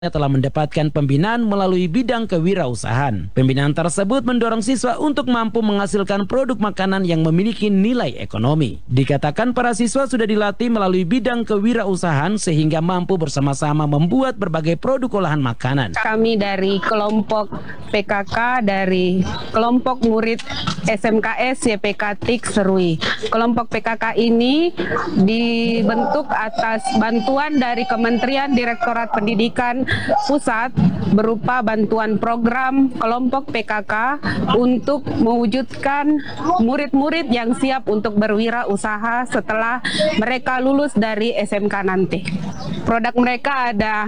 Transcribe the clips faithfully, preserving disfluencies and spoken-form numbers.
telah mendapatkan pembinaan melalui bidang kewirausahaan. Pembinaan tersebut mendorong siswa untuk mampu menghasilkan produk makanan yang memiliki nilai ekonomi. Dikatakan para siswa sudah dilatih melalui bidang kewirausahaan sehingga mampu bersama-sama membuat berbagai produk olahan makanan. Kami dari kelompok P K K, dari kelompok murid S M K S Y P K T I K Serui. Kelompok P K K ini dibentuk atas bantuan dari Kementerian Direktorat Pendidikan Pusat berupa bantuan program kelompok P K K untuk mewujudkan murid-murid yang siap untuk berwirausaha setelah mereka lulus dari S M K nanti. Produk mereka ada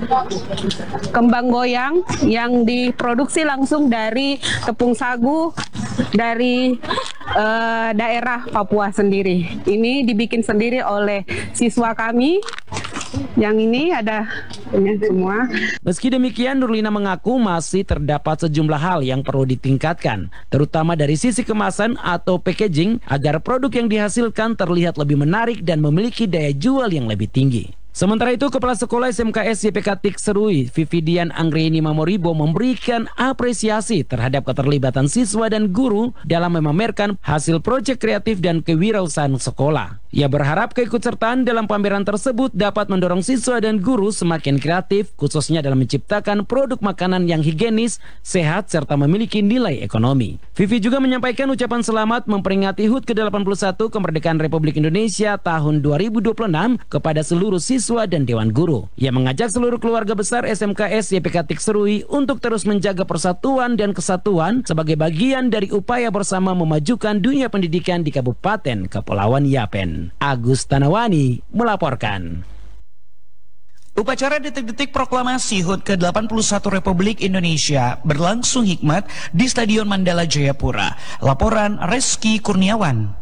kembang goyang yang diproduksi langsung dari tepung sagu dari uh, daerah Papua sendiri. Ini dibikin sendiri oleh siswa kami. Yang ini ada punya semua. Meski demikian, Nurlina mengaku masih terdapat sejumlah hal yang perlu ditingkatkan, terutama dari sisi kemasan atau packaging, agar produk yang dihasilkan terlihat lebih menarik dan memiliki daya jual yang lebih tinggi. Sementara itu, Kepala Sekolah S M K S Y P K T I K Serui, Vividian Anggreni Mamoribo, memberikan apresiasi terhadap keterlibatan siswa dan guru dalam memamerkan hasil proyek kreatif dan kewirausahaan sekolah. Ia berharap keikutsertaan dalam pameran tersebut dapat mendorong siswa dan guru semakin kreatif, khususnya dalam menciptakan produk makanan yang higienis, sehat, serta memiliki nilai ekonomi. Vivi juga menyampaikan ucapan selamat memperingati H U T ke delapan puluh satu Kemerdekaan Republik Indonesia tahun dua ribu dua puluh enam kepada seluruh siswa dan Dewan Guru. Ia mengajak seluruh keluarga besar S M K S Y P K T I K Serui untuk terus menjaga persatuan dan kesatuan sebagai bagian dari upaya bersama memajukan dunia pendidikan di Kabupaten Kepulauan Yapen. Agus Tanawani melaporkan. Upacara detik-detik proklamasi H U T ke delapan puluh satu Republik Indonesia berlangsung hikmat di Stadion Mandala Jayapura. Laporan Reski Kurniawan.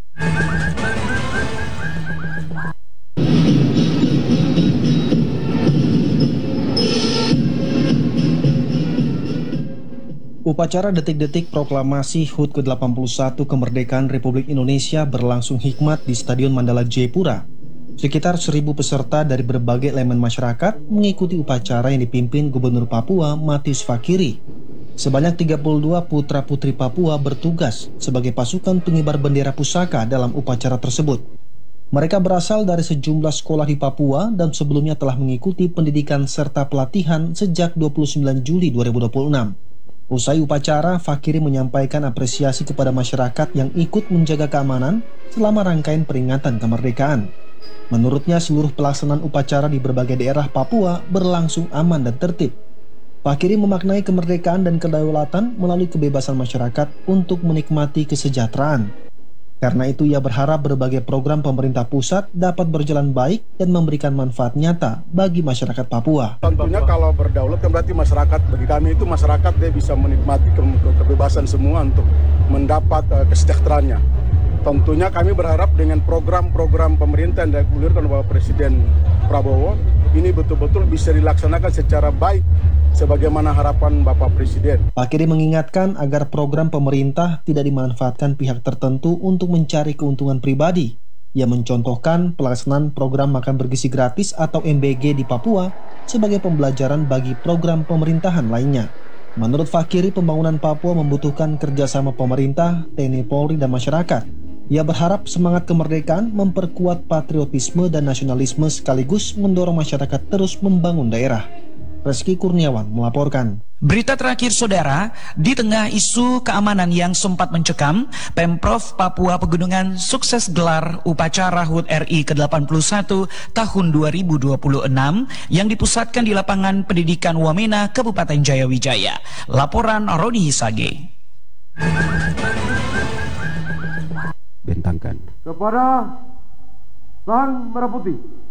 Upacara detik-detik proklamasi H U T ke delapan puluh satu Kemerdekaan Republik Indonesia berlangsung hikmat di Stadion Mandala Jayapura. Sekitar seribu peserta dari berbagai elemen masyarakat mengikuti upacara yang dipimpin Gubernur Papua Matius Fakiri. Sebanyak tiga puluh dua putra-putri Papua bertugas sebagai pasukan pengibar bendera pusaka dalam upacara tersebut. Mereka berasal dari sejumlah sekolah di Papua dan sebelumnya telah mengikuti pendidikan serta pelatihan sejak dua puluh sembilan Juli dua ribu dua puluh enam. Usai upacara, Fakiri menyampaikan apresiasi kepada masyarakat yang ikut menjaga keamanan selama rangkaian peringatan kemerdekaan. Menurutnya, seluruh pelaksanaan upacara di berbagai daerah Papua berlangsung aman dan tertib. Fakiri memaknai kemerdekaan dan kedaulatan melalui kebebasan masyarakat untuk menikmati kesejahteraan. Karena itu, ia berharap berbagai program pemerintah pusat dapat berjalan baik dan memberikan manfaat nyata bagi masyarakat Papua. Tentunya kalau berdaulat kan berarti masyarakat, bagi kami itu masyarakat dia bisa menikmati ke kebebasan semua untuk mendapat uh, kesejahteraannya. Tentunya kami berharap dengan program-program pemerintah yang digulirkan oleh Bapak Presiden Prabowo ini betul-betul bisa dilaksanakan secara baik sebagaimana harapan Bapak Presiden. Fakiri mengingatkan agar program pemerintah tidak dimanfaatkan pihak tertentu untuk mencari keuntungan pribadi. Ia mencontohkan pelaksanaan program makan bergizi gratis atau M B G di Papua sebagai pembelajaran bagi program pemerintahan lainnya. Menurut Fakiri, pembangunan Papua membutuhkan kerjasama pemerintah, T N I Polri, dan masyarakat. Ia berharap semangat kemerdekaan memperkuat patriotisme dan nasionalisme sekaligus mendorong masyarakat terus membangun daerah. Reski Kurniawan melaporkan. Berita terakhir saudara, di tengah isu keamanan yang sempat mencekam, Pemprov Papua Pegunungan sukses gelar upacara H U T R I ke delapan puluh satu tahun dua ribu dua puluh enam yang dipusatkan di lapangan pendidikan Wamena, Kabupaten Jayawijaya. Laporan Rodi Hisage. Bentangkan kepada Sang Merah Putih.